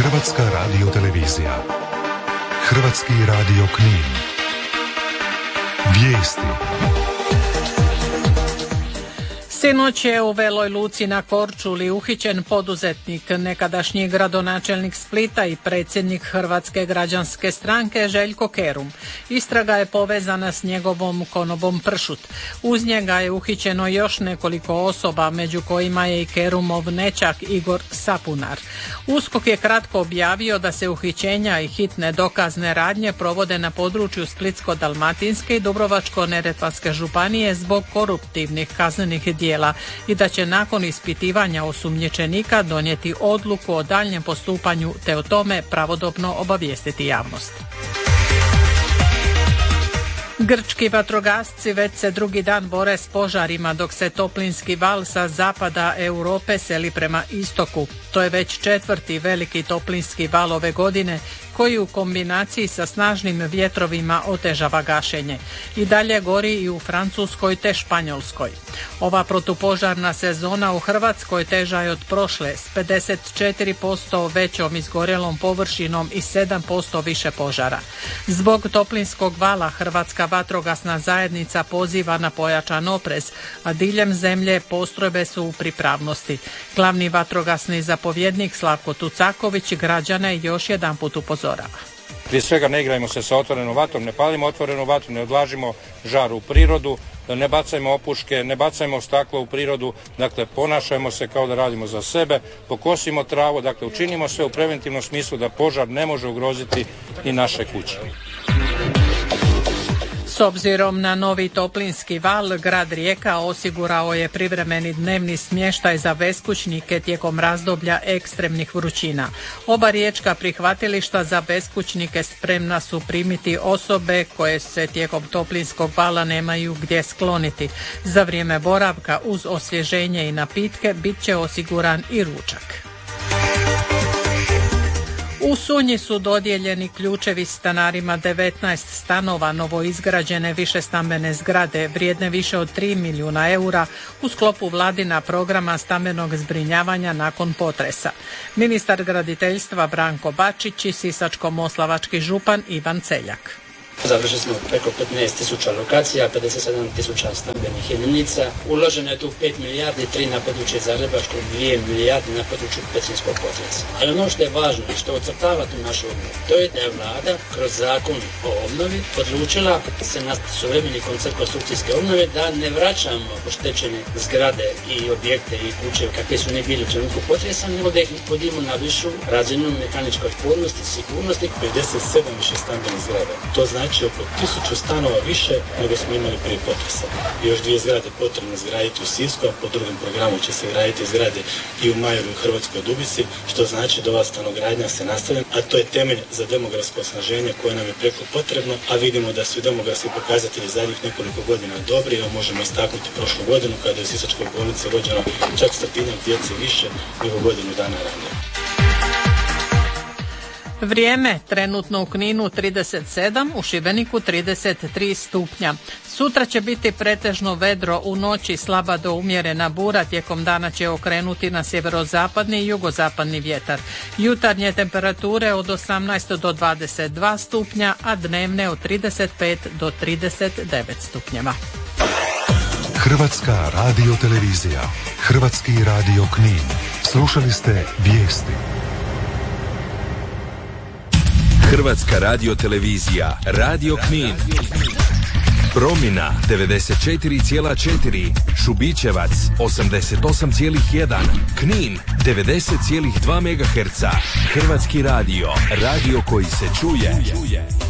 Hrvatska radiotelevizija. Hrvatski radio Knin. Vijesti. Sinoć je u Veloj Luci na Korčuli uhićen poduzetnik, nekadašnji gradonačelnik Splita i predsjednik Hrvatske građanske stranke Željko Kerum. Istraga je povezana s njegovom konobom pršut. Uz njega je uhićeno još nekoliko osoba, među kojima je i Kerumov nećak Igor Sapunar. USKOK je kratko objavio da se uhićenja i hitne dokazne radnje provode na području Splitsko-dalmatinske i Dubrovačko-neretvanske županije zbog koruptivnih kaznenih djela i da će nakon ispitivanja osumnjičenika donijeti odluku o daljnjem postupanju te o tome pravodobno obavijestiti javnost. Grčki vatrogasci već se drugi dan bore s požarima dok se toplinski val sa zapada Europe seli prema istoku. To je već četvrti veliki toplinski val ove godine koji u kombinaciji sa snažnim vjetrovima otežava gašenje. I dalje gori i u Francuskoj te Španjolskoj. Ova protupožarna sezona u Hrvatskoj teža je od prošle s 54% većom izgorjelom površinom i 7% više požara. Zbog toplinskog vala Hrvatska vatrogasna zajednica poziva na pojačan oprez, a diljem zemlje postrojbe su u pripravnosti. Glavni vatrogasni zapovjednik Slavko Tucaković građane još jedanput upozorava. Prije svega ne igrajmo se sa otvorenom vatrom, ne palimo otvorenu vatru, ne odlažimo žar u prirodu, ne bacajmo opuške, ne bacajmo staklo u prirodu, dakle ponašajmo se kao da radimo za sebe, pokosimo travu, dakle učinimo sve u preventivnom smislu da požar ne može ugroziti i naše kuće. S obzirom na novi toplinski val, grad Rijeka osigurao je privremeni dnevni smještaj za beskućnike tijekom razdoblja ekstremnih vrućina. Oba riječka prihvatilišta za beskućnike spremna su primiti osobe koje se tijekom toplinskog vala nemaju gdje skloniti. Za vrijeme boravka uz osvježenje i napitke bit će osiguran i ručak. U Sunji su dodijeljeni ključevi stanarima 19 stanova novoizgrađene višestambene zgrade vrijedne više od 3 milijuna eura u sklopu vladina programa stambenog zbrinjavanja nakon potresa. Ministar graditeljstva Branko Bačić i sisačko-moslavački župan Ivan Celjak. Završili smo preko 15.000 lokacija, 57.000 stambenih jedinica. Uloženo je tu 5 milijardi, 3 na područje Zagrebačkog, 2 milijarde na području petrinjskog potresa. Ali ono što je važno i što ocrtava tu našu obnovu, to je da je vlada kroz zakon o obnovi odlučila se na suvremeni koncept konstrukcijske obnove da ne vraćamo oštećene zgrade i objekte i kuće kakve su ne bili u trenutku potresa, nego da ih podijemo na višu razinu mehaničke otpornosti, sigurnosti. 57 više stambenih zgrada. To znači oko 1000 stanova više nego smo imali prije potresa. Još 2 zgrade potrebno izgraditi u Sisku, a po drugom programu će se graditi zgrade i u Majeru i u Hrvatskoj Dubici, što znači da ova stanogradnja se nastavlja, a to je temelj za demografsko osnaženje koje nam je preko potrebno, a vidimo da su demografski pokazatelji zadnjih nekoliko godina dobri, a možemo istaknuti prošlu godinu kada je u Sisačkoj bolnici rođeno čak 100-tinjak djece više nego godinu dana ranije. Vrijeme trenutno u Kninu 37, u Šibeniku 33 stupnja. Sutra će biti pretežno vedro, u noći slaba do umjerena bura, tijekom dana će okrenuti na sjeverozapadni i jugozapadni vjetar. Jutarnje temperature od 18 do 22 stupnja, a dnevne od 35 do 39 stupnjeva. Hrvatska radiotelevizija, Hrvatski radio Knin. Slušali ste vijesti. Hrvatska radiotelevizija, Radio Knin. Promina 94,4, Šubićevac 88,1, Knin 90,2 MHz. Hrvatski radio, radio koji se čuje.